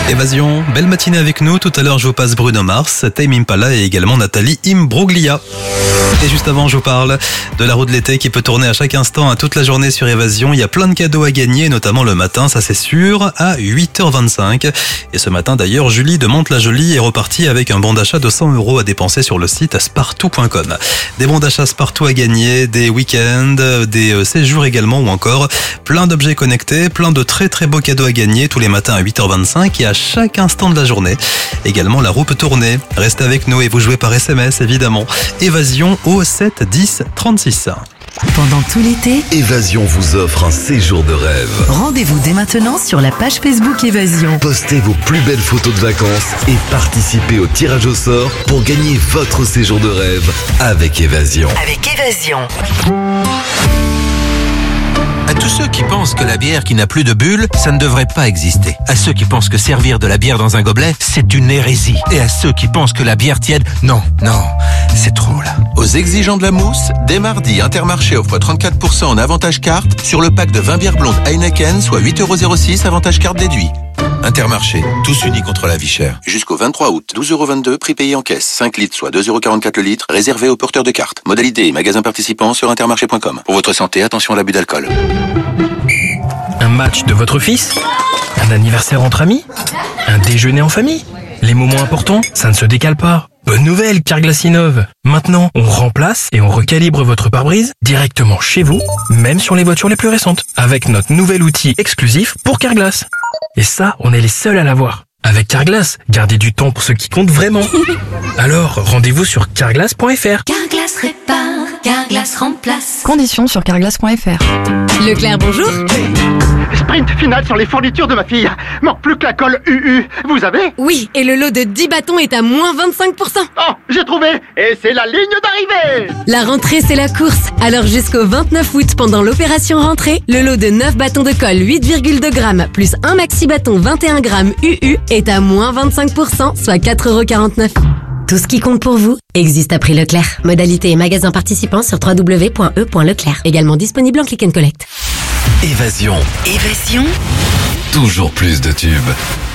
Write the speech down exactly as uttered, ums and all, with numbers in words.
Évasion, belle matinée avec nous. Tout à l'heure, je vous passe Bruno Mars, Tame Impala et également Nathalie Imbruglia. Et juste avant, je vous parle de la roue de l'été qui peut tourner à chaque instant, à toute la journée sur Évasion. Il y a plein de cadeaux à gagner, notamment le matin, ça c'est sûr, à huit heures vingt-cinq. Et ce matin d'ailleurs, Julie de Mantes-la-Jolie est repartie avec un bon d'achat de cent euros à dépenser sur le site spartou point com. Des bons d'achat Spartou à gagner, des week-ends, des séjours également ou encore plein d'objets connectés, plein de très très beaux cadeaux à gagner tous les matins à huit heures vingt-cinq et à chaque instant de la journée. Également, la roue peut tourner. Restez avec nous et vous jouez par S M S évidemment. Évasion au sept dix trente-six. Pendant tout l'été, Évasion vous offre un séjour de rêve. rendez-vous dès maintenant sur la page Facebook Évasion. Postez vos plus belles photos de vacances et participez au tirage au sort pour gagner votre séjour de rêve avec Évasion. Avec Évasion. À tous ceux qui pensent que la bière qui n'a plus de bulles, ça ne devrait pas exister. À ceux qui pensent que servir de la bière dans un gobelet, c'est une hérésie. Et à ceux qui pensent que la bière tiède, non, non, c'est trop là. Aux exigeants de la mousse, dès mardi, Intermarché offre trente-quatre pour cent en avantage carte sur le pack de vingt bières blondes Heineken, soit huit euros zéro six avantage carte déduit. Intermarché, tous unis contre la vie chère. Jusqu'au vingt-trois août, douze euros vingt-deux, prix payé en caisse. cinq litres, soit deux euros quarante-quatre le litre, réservé aux porteurs de cartes. Modalité et magasins participants sur intermarché point com. Pour votre santé, attention à l'abus d'alcool. Un match de votre fils? Un anniversaire entre amis? Un déjeuner en famille? Les moments importants, ça ne se décale pas. Bonne nouvelle, Carglass innove. Maintenant, on remplace et on recalibre votre pare-brise directement chez vous, même sur les voitures les plus récentes, avec notre nouvel outil exclusif pour Carglass. Et ça, on est les seuls à l'avoir. Avec Carglass, gardez du temps pour ce qui compte vraiment. Alors, rendez-vous sur carglass point f r. Carglass répare, Carglass remplace. Conditions sur carglass point f r. Leclerc, bonjour. Sprint final sur les fournitures de ma fille. Manque plus que la colle U U. Vous avez? Oui, et le lot de dix bâtons est à moins vingt-cinq pour cent. Oh, j'ai trouvé. Et c'est la ligne d'arrivée. La rentrée, c'est la course. Alors jusqu'au vingt-neuf août, pendant l'opération rentrée, le lot de neuf bâtons de colle huit virgule deux grammes plus un maxi bâton vingt et un grammes U U est à moins vingt-cinq pour cent, soit quatre euros quarante-neuf. Tout ce qui compte pour vous existe à prix Leclerc. Modalité et magasins participants sur w w w point e point leclerc. Également disponible en click and collect. Évasion, Évasion. toujours plus de tubes.